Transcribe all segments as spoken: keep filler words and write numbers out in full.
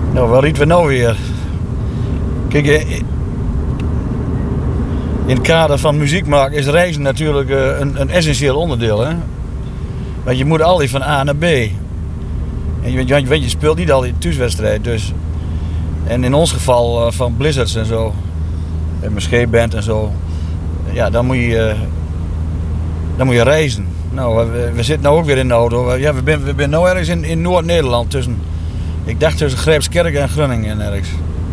Nou, waar rieten we nou weer? Kijk, in het kader van muziek maken is reizen natuurlijk een, een essentieel onderdeel. Hè? Want je moet altijd van A naar B. En je, je, weet, je speelt niet altijd een thuiswedstrijd. Dus. En in ons geval uh, van Blizzards en zo. En mijn scheepband en zo. Ja, dan moet je, uh, dan moet je reizen. Nou, we, we zitten nou ook weer in de auto. Ja, we zijn we ben nou ergens in, in Noord-Nederland. Tussen, ik dacht tussen Grijpskerk en Groningen ergens.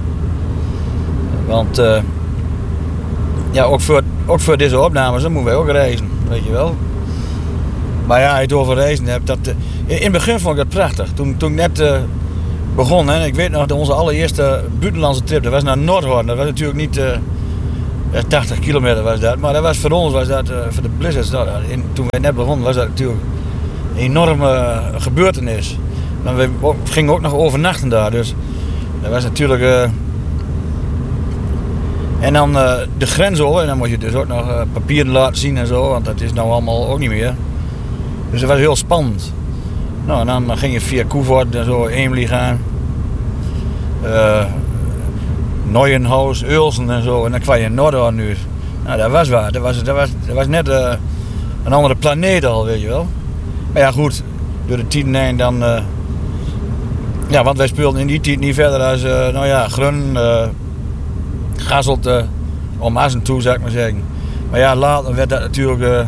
Want uh, ja, ook voor, ook voor deze opnames dan moeten wij ook reizen. Weet je wel. Maar ja, als je het over reizen hebt. Dat, uh, in het begin vond ik dat prachtig. Toen, toen ik net uh, begon. Hè, ik weet nog dat onze allereerste buitenlandse trip. Dat was naar Noordhoorn. Dat was natuurlijk niet... Uh, tachtig kilometer was dat, maar dat was voor ons, was dat, uh, voor de Blizzards, dat, in, toen wij net begonnen, was dat natuurlijk een enorme uh, gebeurtenis. Maar we gingen ook nog overnachten daar, dus dat was natuurlijk... Uh... En dan uh, de grens over, en dan moet je dus ook nog uh, papieren laten zien en zo, want dat is nou allemaal ook niet meer. Dus dat was heel spannend. Nou, en dan ging je via Koevoort en zo, Eemly gaan. Uh, Neuenhuis, Ulsen en zo. En dan kwam je in Noordhoorn nu. Nou, dat was waar. Dat was, dat was, dat was net uh, een andere planeet al, weet je wel. Maar ja, goed. Door de tien heen dan... Uh, ja, want wij speelden in die tijd niet verder als... Uh, nou ja, Grun, uh, Gasselt, uh, om Assen toe, zou ik maar zeggen. Maar ja, later werd dat natuurlijk... Uh,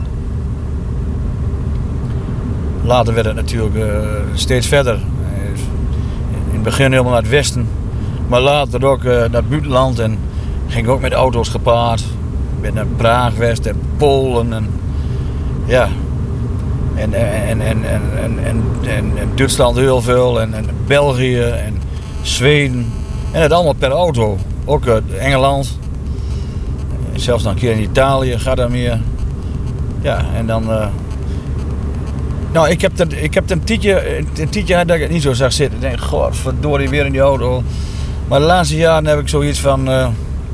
later werd het natuurlijk uh, steeds verder. In het begin helemaal naar het westen. Maar later ook uh, naar het buitenland en ging ik ook met auto's gepaard. Ik ben naar Praag, West en Polen en ja. En, en, en, en, en, en, en, en Duitsland heel veel en, en België en Zweden. En het allemaal per auto. Ook uit Engeland. Zelfs nog een keer in Italië, ga daar meer. Ja, en dan... Uh... Nou, ik heb, er, ik heb er een tijdje, een tijdje had dat ik het niet zo zag zitten. Ik denk, godverdorie, weer in die auto. Maar de laatste jaren heb ik zoiets van... Uh,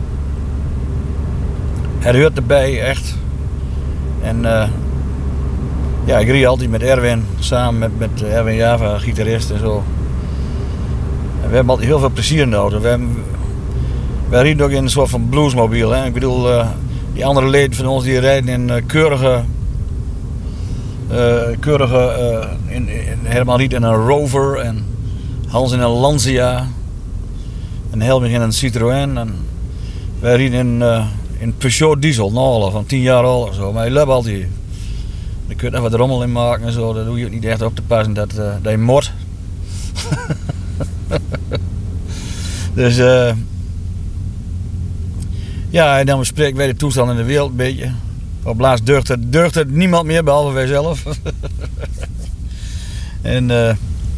het hoort erbij, echt. En uh, ja, ik rijd altijd met Erwin, samen met, met Erwin Java, gitarist en zo. En we hebben altijd heel veel plezier in de auto. We, hebben, we rijden ook in een soort van bluesmobiel. Hè? Ik bedoel, uh, die andere leden van ons die rijden in uh, keurige... Uh, keurige... Uh, in, in, Herman riet in een Rover en Hans in een Lancia. En Helming in een Citroën. En wij rijden in, uh, in Peugeot diesel, nou, van tien jaar al of zo. Maar je loopt altijd. Je kunt er wat rommel in maken en zo. Dat doe je ook niet echt op te passen dat, uh, dat je mort. Dus uh, ja, en dan bespreken wij de toestand in de wereld een beetje. Op laatst deugt het, deugt het niemand meer, behalve wij zelf. En uh,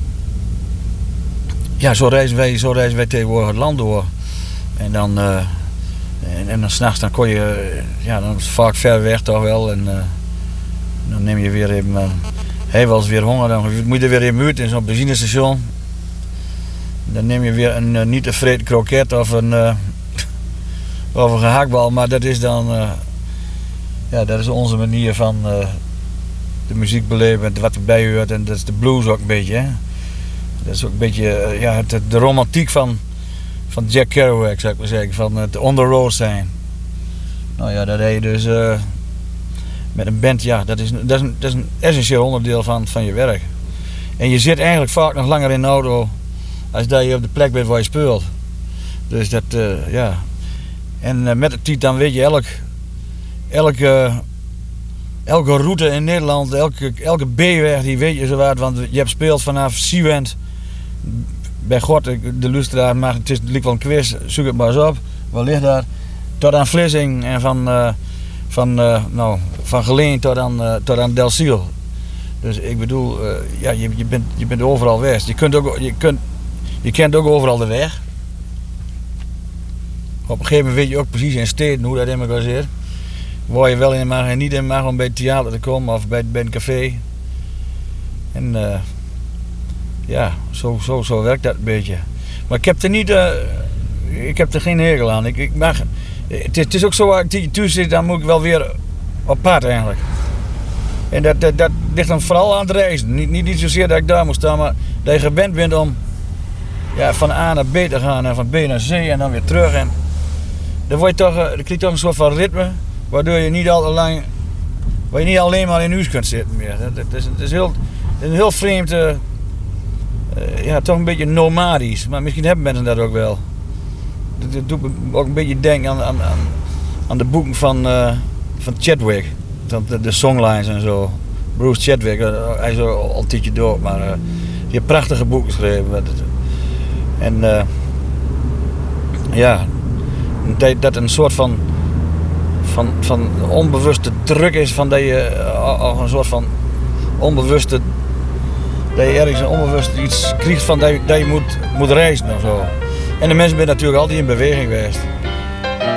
ja, zo reizen, wij, zo reizen wij tegenwoordig het land door. En dan, uh, en, en dan s'nachts dan kon je, ja, dan is het vaak ver weg toch wel. En uh, dan neem je weer even, uh, hij was weer honger, dan moet je weer even uit in zo'n benzinestation. Dan neem je weer een uh, niet te vreten kroket of een, uh, of een gehaktbal, maar dat is dan, uh, ja, dat is onze manier van uh, de muziek beleven, wat erbij hoort. En dat is de blues ook een beetje, hè. Dat is ook een beetje uh, ja, het, de romantiek van, van Jack Kerouac, zou ik maar zeggen, van het on the road zijn. Nou ja, dat deed je dus uh, met een band, ja, dat is, dat, is een, dat is een essentieel onderdeel van, van je werk. En je zit eigenlijk vaak nog langer in de auto als dat je op de plek bent waar je speelt. Dus dat, uh, ja. En uh, met de tijd dan weet je elk, elke, elke route in Nederland, elke, elke B-weg, die weet je zo wat. Want je hebt speelt vanaf Siewend, bij God, de luisteraar, maar het is lijkt wel een quiz, zoek het maar eens op. Waar ligt daar? Tot aan Vlissing en van, uh, van, uh, nou, van Geleen tot aan, uh, tot aan Delziel. Dus ik bedoel, uh, ja, je, je, bent, je bent overal weg. Je, kunt ook, je, kunt, je kent ook overal de weg. Op een gegeven moment weet je ook precies in steden hoe dat in elkaar zit. Waar je wel in mag en niet in mag om bij het theater te komen of bij, bij een café. En uh, ja, zo, zo, zo werkt dat een beetje. Maar ik heb er niet, uh, ik heb er geen hekel aan. Ik, ik mag, het, is, het is ook zo, als ik thuis zit, dan moet ik wel weer op pad eigenlijk. En dat, dat, dat ligt dan vooral aan het reizen. Niet, niet, niet zozeer dat ik daar moet staan, maar dat je gewend bent om ja, van A naar B te gaan en van B naar C en dan weer terug. En dan, word je toch, dan krijg je toch een soort van ritme, waardoor je niet al te lang, waar je niet alleen maar in huis kunt zitten meer. Het is, het is, heel, het is een heel vreemd, uh, uh, ja, toch een beetje nomadisch, maar misschien hebben mensen dat ook wel. Dat doet me ook een beetje denken aan, aan, aan de boeken van, uh, van Chadwick, de, de songlines en zo. Bruce Chadwick, hij is al een tijdje dood, maar uh, die heeft prachtige boeken geschreven. En uh, ja, dat, dat een soort van, van, van onbewuste druk is, van dat je uh, een soort van onbewuste, dat je ergens een onbewust iets krijgt van dat je, dat je moet, moet reizen of zo. En de mensen zijn natuurlijk altijd in beweging geweest.